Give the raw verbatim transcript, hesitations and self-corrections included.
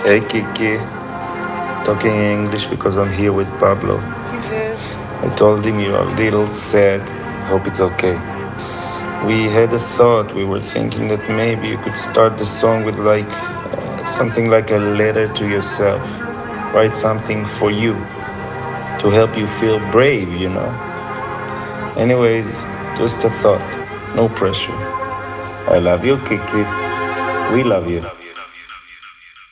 Hey Kiki, talking English because I'm here with Pablo. Jesus. I told him you're a little sad. Hope it's okay. We had a thought. We were thinking that maybe you could start the song with like uh, something like a letter to yourself. Write something for you to help you feel brave, you know. Anyways, just a thought. No pressure. I love you, Kiki. We love you.